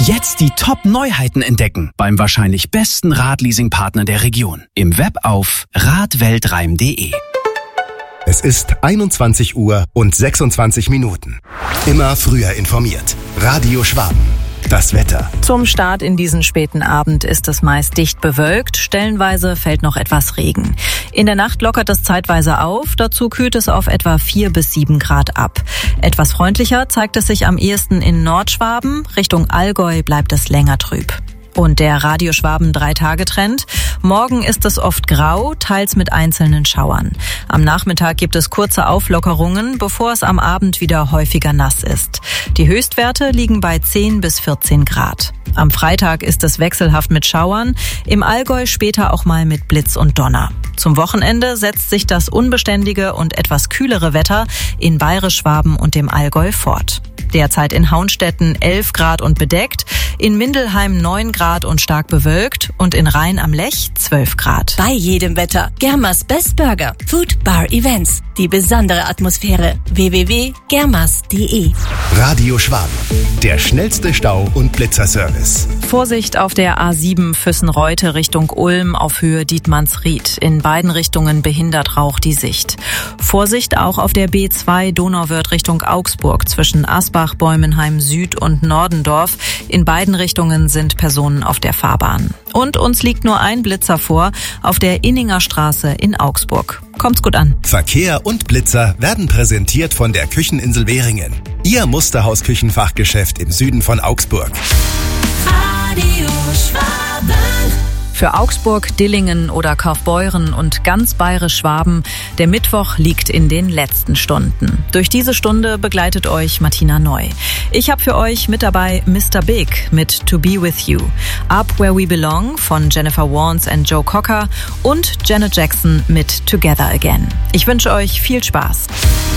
Jetzt die Top-Neuheiten entdecken beim wahrscheinlich besten Radleasing-Partner der Region. Im Web auf radweltreim.de. Es ist 21 Uhr und 26 Minuten. Immer früher informiert. Radio Schwaben. Das Wetter. Zum Start in diesen späten Abend ist es meist dicht bewölkt. Stellenweise fällt noch etwas Regen. In der Nacht lockert es zeitweise auf. Dazu kühlt es auf etwa 4 bis 7 Grad ab. Etwas freundlicher zeigt es sich am ehesten in Nordschwaben. Richtung Allgäu bleibt es länger trüb. Und der Radio Schwaben 3-Tage-Trend. Morgen ist es oft grau, teils mit einzelnen Schauern. Am Nachmittag gibt es kurze Auflockerungen, bevor es am Abend wieder häufiger nass ist. Die Höchstwerte liegen bei 10 bis 14 Grad. Am Freitag ist es wechselhaft mit Schauern, im Allgäu später auch mal mit Blitz und Donner. Zum Wochenende setzt sich das unbeständige und etwas kühlere Wetter in Bayerisch-Schwaben und dem Allgäu fort. Derzeit in Haunstetten 11 Grad und bedeckt, in Mindelheim 9 Grad und stark bewölkt und in Rhein am Lech 12 Grad. Bei jedem Wetter. Germas Best Burger. Food Bar Events. Die besondere Atmosphäre. www.germas.de. Radio Schwaben. Der schnellste Stau- und Blitzerservice. Vorsicht auf der A7 Füssen-Reute Richtung Ulm auf Höhe Dietmannsried. In beiden Richtungen behindert Rauch die Sicht. Vorsicht auch auf der B2 Donauwörth Richtung Augsburg zwischen Asbach, Bäumenheim Süd und Nordendorf. In beiden Richtungen sind Personen auf der Fahrbahn. Und uns liegt nur ein Blitzer vor auf der Inninger Straße in Augsburg. Kommt's gut an. Verkehr und Blitzer werden präsentiert von der Kücheninsel Währingen. Ihr Musterhaus-Küchenfachgeschäft im Süden von Augsburg. Radio Schwaben. Für Augsburg, Dillingen oder Kaufbeuren und ganz Bayerisch-Schwaben, der Mittwoch liegt in den letzten Stunden. Durch diese Stunde begleitet euch Martina Neu. Ich habe für euch mit dabei Mr. Big mit To Be With You, Up Where We Belong von Jennifer Warnes and Joe Cocker und Janet Jackson mit Together Again. Ich wünsche euch viel Spaß.